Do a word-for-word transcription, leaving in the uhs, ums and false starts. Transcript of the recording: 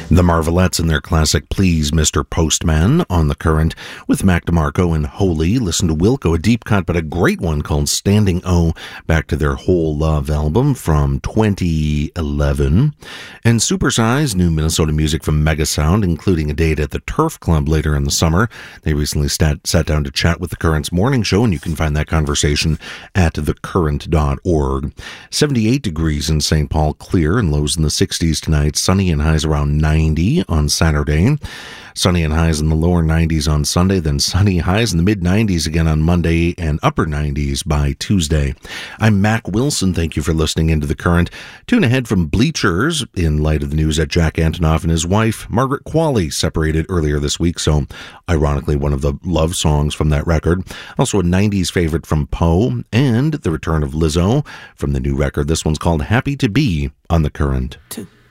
The Marvelettes and their classic Please Mister Postman on The Current with Mac DeMarco and Holy. Listen to Wilco, a deep cut but a great one called Standing O, back to their Whole Love album from twenty eleven. And Supersize, new Minnesota music from Megasound, including a date at the Turf Club later in the summer. They recently sat, sat down to chat with The Current's morning show, and you can find that conversation at the current dot org. seventy-eight degrees in Saint Paul, clear, and lows in the sixties tonight. Sunny and highs around ninety on Saturday. Sunny and highs in the lower nineties on Sunday, then sunny highs in the mid nineties again on Monday and upper nineties by Tuesday. I'm Mac Wilson. Thank you for listening into The Current. Tune ahead from Bleachers in light of the news that Jack Antonoff and his wife, Margaret Qualley, separated earlier this week. So, ironically, one of the love songs from that record. Also a nineties favorite from Poe and the return of Lizzo from the new record. This one's called Happy to Be on The Current. Two.